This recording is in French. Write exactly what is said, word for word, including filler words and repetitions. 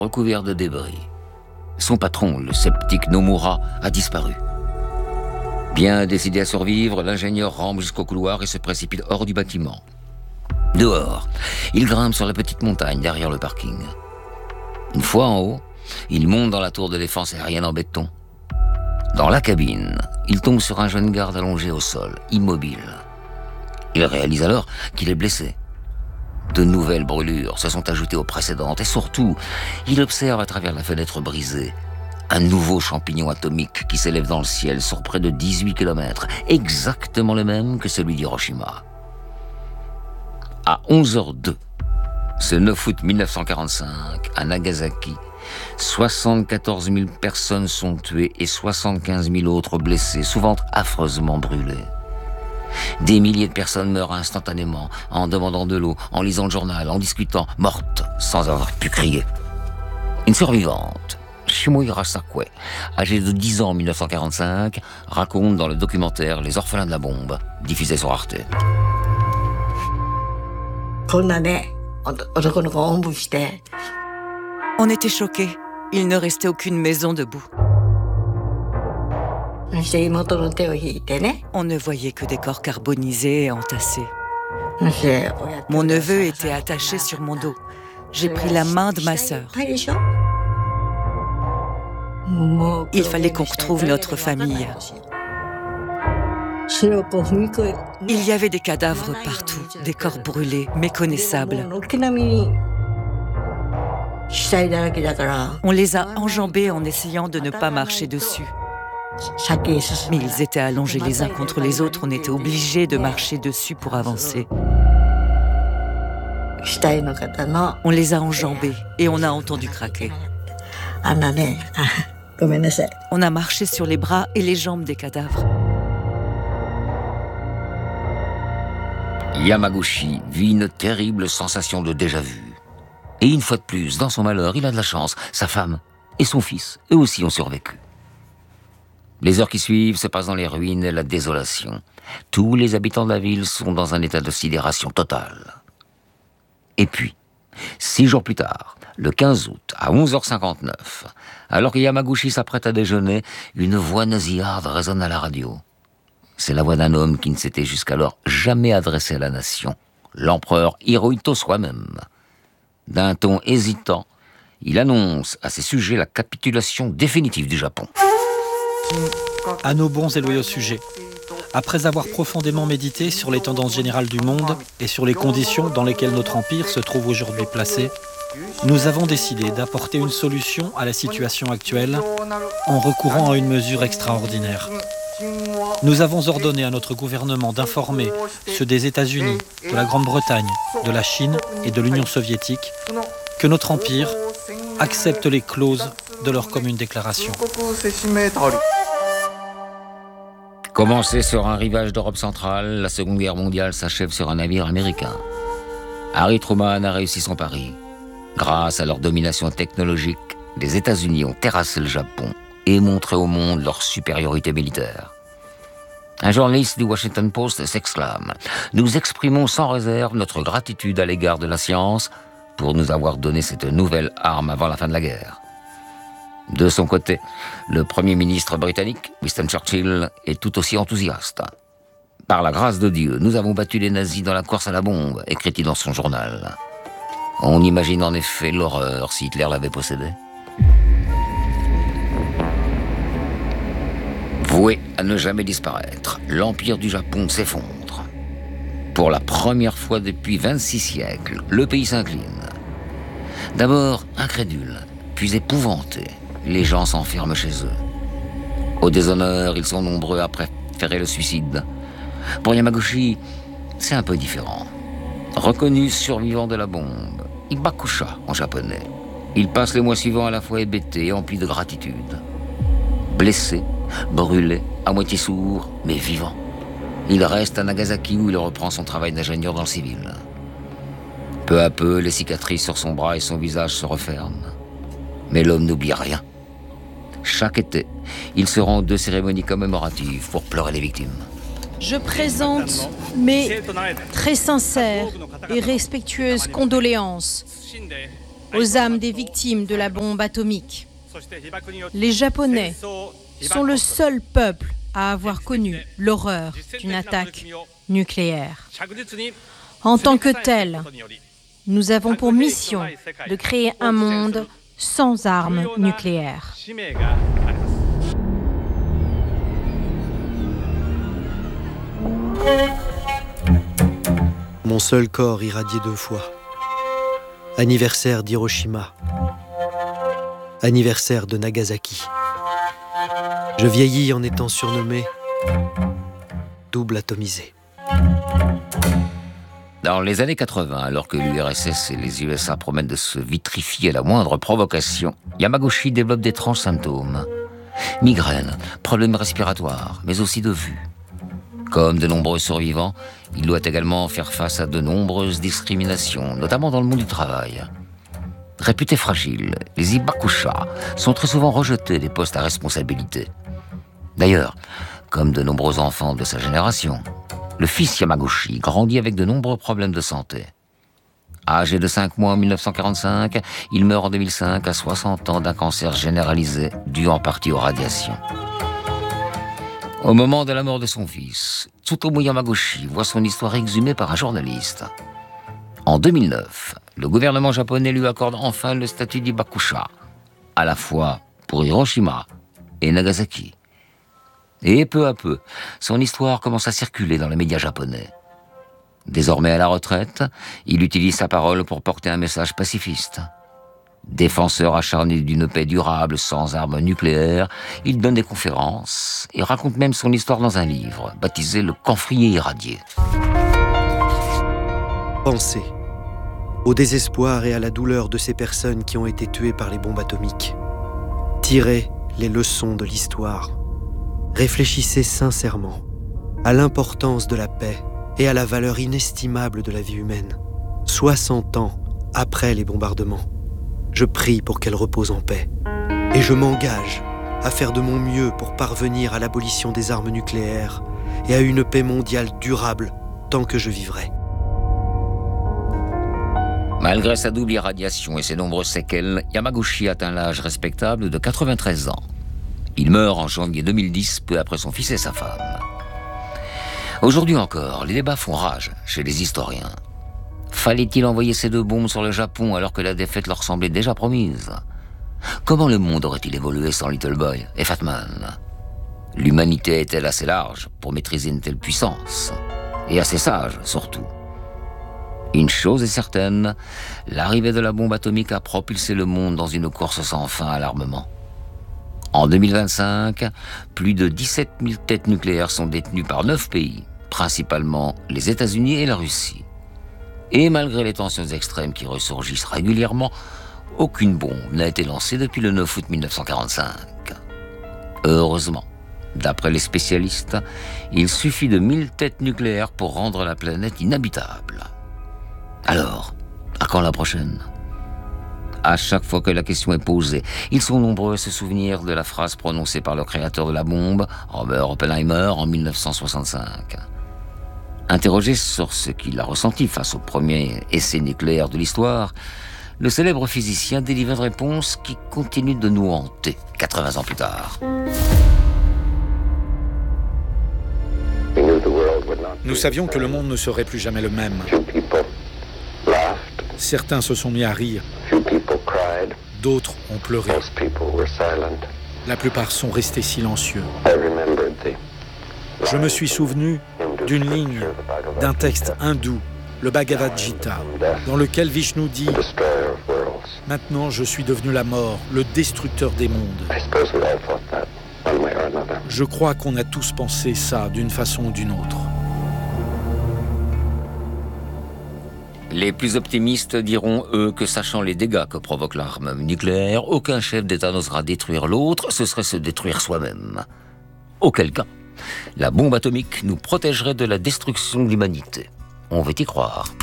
recouvert de débris. Son patron, le sceptique Nomura, a disparu. Bien décidé à survivre, l'ingénieur rampe jusqu'au couloir et se précipite hors du bâtiment. Dehors, il grimpe sur la petite montagne derrière le parking. Une fois en haut, il monte dans la tour de défense aérienne en béton. Dans la cabine, il tombe sur un jeune garde allongé au sol, immobile. Il réalise alors qu'il est blessé. De nouvelles brûlures se sont ajoutées aux précédentes et surtout, il observe à travers la fenêtre brisée un nouveau champignon atomique qui s'élève dans le ciel sur près de dix-huit kilomètres, exactement le même que celui d'Hiroshima. À onze heures deux, ce neuf août mille neuf cent quarante-cinq, à Nagasaki, soixante-quatorze mille personnes sont tuées et soixante-quinze mille autres blessées, souvent affreusement brûlées. Des milliers de personnes meurent instantanément, en demandant de l'eau, en lisant le journal, en discutant, mortes sans avoir pu crier. Une survivante, Shimo Hirasakwe, âgée de dix ans en mille neuf cent quarante-cinq, raconte dans le documentaire Les orphelins de la bombe, diffusé sur Arte. On était choqués. Il ne restait aucune maison debout. On ne voyait que des corps carbonisés et entassés. Mon neveu était attaché sur mon dos. J'ai pris la main de ma sœur. Il fallait qu'on retrouve notre famille. Il y avait des cadavres partout, des corps brûlés, méconnaissables. On les a enjambés en essayant de ne pas marcher dessus. Mais ils étaient allongés les uns contre les autres, on était obligés de marcher dessus pour avancer. On les a enjambés et on a entendu craquer. On a marché sur les bras et les jambes des cadavres. Yamaguchi vit une terrible sensation de déjà-vu. Et une fois de plus, dans son malheur, il a de la chance. Sa femme et son fils, eux aussi, ont survécu. Les heures qui suivent se passent dans les ruines et la désolation. Tous les habitants de la ville sont dans un état de sidération totale. Et puis, six jours plus tard, le quinze août, à onze heures cinquante-neuf, alors que Yamaguchi s'apprête à déjeuner, une voix nasillarde résonne à la radio. C'est la voix d'un homme qui ne s'était jusqu'alors jamais adressé à la nation, l'empereur Hirohito soi-même. D'un ton hésitant, il annonce à ses sujets la capitulation définitive du Japon. À nos bons et loyaux sujets, après avoir profondément médité sur les tendances générales du monde et sur les conditions dans lesquelles notre empire se trouve aujourd'hui placé, nous avons décidé d'apporter une solution à la situation actuelle en recourant à une mesure extraordinaire. Nous avons ordonné à notre gouvernement d'informer ceux des États-Unis, de la Grande-Bretagne, de la Chine et de l'Union soviétique que notre empire accepte les clauses de leur commune déclaration. Commencée sur un rivage d'Europe centrale, la Seconde Guerre mondiale s'achève sur un navire américain. Harry Truman a réussi son pari. Grâce à leur domination technologique, les États-Unis ont terrassé le Japon et montré au monde leur supériorité militaire. Un journaliste du Washington Post s'exclame « Nous exprimons sans réserve notre gratitude à l'égard de la science pour nous avoir donné cette nouvelle arme avant la fin de la guerre. » De son côté, le Premier ministre britannique, Winston Churchill, est tout aussi enthousiaste. « Par la grâce de Dieu, nous avons battu les nazis dans la course à la bombe », écrit-il dans son journal. On imagine en effet l'horreur si Hitler l'avait possédé. Voué à ne jamais disparaître, l'Empire du Japon s'effondre. Pour la première fois depuis vingt-six siècles, le pays s'incline. D'abord incrédule, puis épouvanté, les gens s'enferment chez eux. Au déshonneur, ils sont nombreux à préférer le suicide. Pour Yamaguchi, c'est un peu différent. Reconnu survivant de la bombe, Ibakusha en japonais, il passe les mois suivants à la fois hébété et empli de gratitude. Blessé, brûlé, à moitié sourd, mais vivant. Il reste à Nagasaki où il reprend son travail d'ingénieur dans le civil. Peu à peu, les cicatrices sur son bras et son visage se referment. Mais l'homme n'oublie rien. Chaque été, il se rend aux deux cérémonies commémoratives pour pleurer les victimes. Je présente mes très sincères et respectueuses condoléances aux âmes des victimes de la bombe atomique. Les Japonais sont le seul peuple à avoir connu l'horreur d'une attaque nucléaire. En tant que tel, nous avons pour mission de créer un monde sans armes nucléaires. Mon seul corps irradié deux fois. Anniversaire d'Hiroshima. Anniversaire de Nagasaki. Je vieillis en étant surnommé double atomisé. Dans les années quatre-vingts, alors que l'U R S S et les U S A promettent de se vitrifier à la moindre provocation, Yamaguchi développe d'étranges symptômes. Migraine, problèmes respiratoires, mais aussi de vue. Comme de nombreux survivants, il doit également faire face à de nombreuses discriminations, notamment dans le monde du travail. Réputés fragiles, les Hibakusha sont très souvent rejetés des postes à responsabilité. D'ailleurs, comme de nombreux enfants de sa génération, le fils Yamaguchi grandit avec de nombreux problèmes de santé. Âgé de cinq mois en mille neuf cent quarante-cinq, il meurt en deux mille cinq à soixante ans d'un cancer généralisé dû en partie aux radiations. Au moment de la mort de son fils, Tsutomu Yamaguchi voit son histoire exhumée par un journaliste. En deux mille neuf, le gouvernement japonais lui accorde enfin le statut d'Hibakusha, à la fois pour Hiroshima et Nagasaki. Et peu à peu, son histoire commence à circuler dans les médias japonais. Désormais à la retraite, il utilise sa parole pour porter un message pacifiste. Défenseur acharné d'une paix durable sans armes nucléaires, il donne des conférences et raconte même son histoire dans un livre, baptisé « Le camphrier irradié ». Pensez au désespoir et à la douleur de ces personnes qui ont été tuées par les bombes atomiques. Tirez les leçons de l'histoire. Réfléchissez sincèrement à l'importance de la paix et à la valeur inestimable de la vie humaine. soixante ans après les bombardements, je prie pour qu'elle repose en paix. Et je m'engage à faire de mon mieux pour parvenir à l'abolition des armes nucléaires et à une paix mondiale durable tant que je vivrai. Malgré sa double irradiation et ses nombreuses séquelles, Yamaguchi atteint l'âge respectable de quatre-vingt-treize ans. Il meurt en janvier deux mille dix, peu après son fils et sa femme. Aujourd'hui encore, les débats font rage chez les historiens. Fallait-il envoyer ces deux bombes sur le Japon alors que la défaite leur semblait déjà promise? Comment le monde aurait-il évolué sans Little Boy et Fat Man? L'humanité est-elle assez large pour maîtriser une telle puissance? Et assez sage, surtout. Une chose est certaine, l'arrivée de la bombe atomique a propulsé le monde dans une course sans fin à l'armement. En deux mille vingt-cinq, plus de dix-sept mille têtes nucléaires sont détenues par neuf pays, principalement les États-Unis et la Russie. Et malgré les tensions extrêmes qui ressurgissent régulièrement, aucune bombe n'a été lancée depuis le neuf août mille neuf cent quarante-cinq. Heureusement, d'après les spécialistes, il suffit de mille têtes nucléaires pour rendre la planète inhabitable. Alors, à quand la prochaine ? À chaque fois que la question est posée, ils sont nombreux à se souvenir de la phrase prononcée par le créateur de la bombe, Robert Oppenheimer, en mille neuf cent soixante-cinq. Interrogé sur ce qu'il a ressenti face au premier essai nucléaire de l'histoire, le célèbre physicien délivre une réponse qui continue de nous hanter quatre-vingts ans plus tard. Nous savions que le monde ne serait plus jamais le même. Certains se sont mis à rire, d'autres ont pleuré. La plupart sont restés silencieux. Je me suis souvenu d'une ligne d'un texte hindou, le Bhagavad Gita, dans lequel Vishnu dit « Maintenant je suis devenu la mort, le destructeur des mondes ». Je crois qu'on a tous pensé ça d'une façon ou d'une autre. Les plus optimistes diront, eux, que sachant les dégâts que provoque l'arme nucléaire, aucun chef d'État n'osera détruire l'autre, ce serait se détruire soi-même. Auquel cas, la bombe atomique nous protégerait de la destruction de l'humanité. On veut y croire.